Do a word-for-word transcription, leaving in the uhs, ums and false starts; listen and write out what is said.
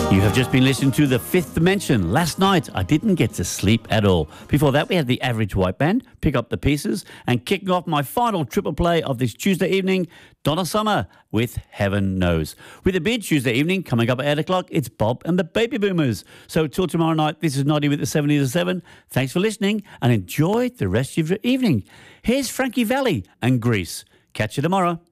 You have just been listening to The Fifth Dimension. Last night, I didn't get to sleep at all. Before that, we had the Average White Band, Pick Up the Pieces, and kicking off my final triple play of this Tuesday evening, Donna Summer with Heaven Knows. With a big Tuesday evening coming up at eight o'clock, it's Bob and the Baby Boomers. So till tomorrow night, this is Noddy with the seventies to seven. Thanks for listening and enjoy the rest of your evening. Here's Frankie Valli and Grease. Catch you tomorrow.